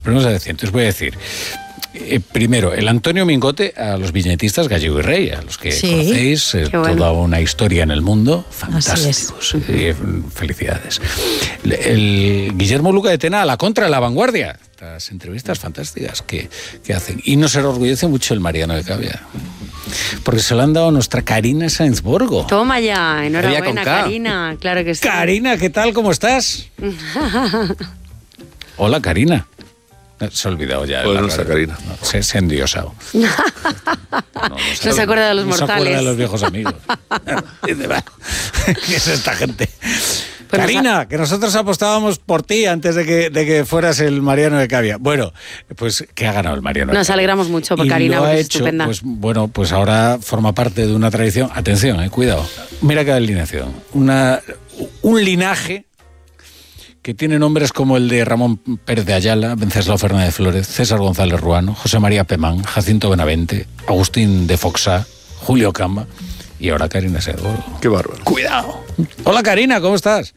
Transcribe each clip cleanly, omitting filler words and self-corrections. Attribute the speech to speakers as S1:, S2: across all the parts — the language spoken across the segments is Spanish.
S1: Ponemos a decir, entonces voy a decir... primero, el Antonio Mingote a los viñetistas Gallego y Rey, a los que conocéis, toda una historia en el mundo, fantásticos. Felicidades. El Guillermo Luca de Tena a la contra de La Vanguardia, estas entrevistas fantásticas que hacen. Y nos enorgullece mucho el Mariano de Cavia, porque se lo han dado a nuestra Karina Sainz-Borgo.
S2: Toma ya, enhorabuena, Karina, claro que sí.
S1: Karina, ¿qué tal? ¿Cómo estás? Hola, Karina. Se ha olvidado ya.
S3: Pues no está Karina.
S1: No, se ha endiosado.
S2: No se acuerda de los mortales.
S1: No se acuerda de los viejos amigos. ¿Qué es esta gente? Pues Karina, que nosotros apostábamos por ti antes de que fueras el Mariano de Cavia. Bueno, pues que ha ganado el Mariano.
S2: Nos alegramos mucho por Karina, porque es estupenda.
S1: Pues bueno, pues ahora forma parte de una tradición. Atención, cuidado. Mira qué alineación. Un linaje que tiene nombres como el de Ramón Pérez de Ayala, Venceslao Fernández Flórez, César González Ruano, José María Pemán, Jacinto Benavente, Agustín de Foxá, Julio Camba y ahora Karina Sainz-Borgo.
S3: Qué bárbaro.
S1: ¡Cuidado! Hola, Karina, ¿cómo estás?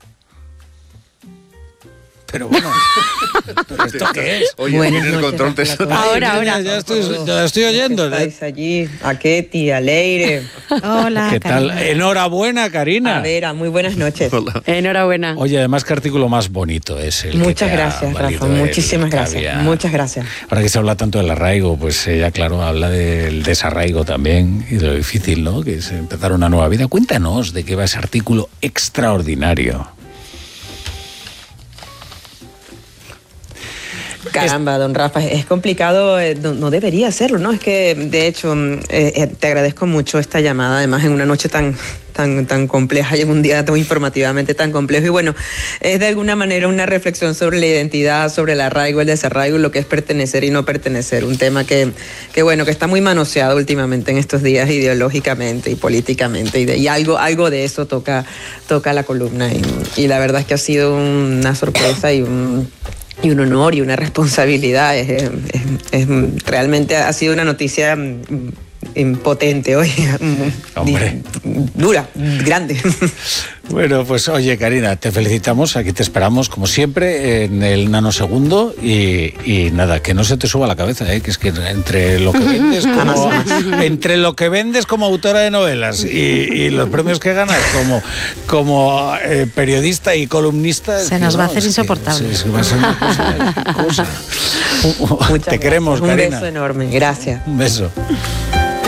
S1: Pero bueno, ¿pero esto qué es?
S3: Oye,
S4: Buenas
S3: el control
S4: noches,
S3: te...
S2: Ahora.
S1: Ya estoy oyendo.
S4: Estáis allí, a Ketty, a Leire.
S5: Hola,
S1: ¿Qué tal?
S5: Karina.
S1: Enhorabuena, Karina.
S4: A Vera, muy buenas noches.
S3: Hola.
S2: Enhorabuena.
S1: Oye, además, ¿qué artículo más bonito es el
S4: Muchas
S1: que te ha
S4: gracias,
S1: valido
S4: Rafa. Muchísimas
S1: Cavia?
S4: gracias. Muchas gracias.
S1: Ahora que se habla tanto del arraigo, pues ella, claro, habla del desarraigo también y de lo difícil, ¿no?, que es empezar una nueva vida. Cuéntanos de qué va ese artículo extraordinario.
S4: Caramba, don Rafa, es complicado, no debería serlo, ¿no? Es que, de hecho, te agradezco mucho esta llamada, además en una noche tan compleja y en un día tan informativamente tan complejo. Y bueno, es de alguna manera una reflexión sobre la identidad, sobre el arraigo, el desarraigo, lo que es pertenecer y no pertenecer. Un tema que está muy manoseado últimamente en estos días ideológicamente y políticamente. Y algo de eso toca la columna. Y la verdad es que ha sido una sorpresa y un honor y una responsabilidad. Realmente ha sido una noticia impotente hoy.
S1: Hombre.
S4: Dura, grande.
S1: Bueno, pues oye, Karina, te felicitamos, aquí te esperamos como siempre en el nanosegundo y nada, que no se te suba la cabeza, que es que entre lo que vendes como autora de novelas y los premios que ganas como periodista y columnista,
S5: se nos va a hacer insoportable.
S1: Va a ser una cosa. Te queremos,
S4: Un
S1: Karina.
S4: beso enorme, gracias.
S1: Un beso.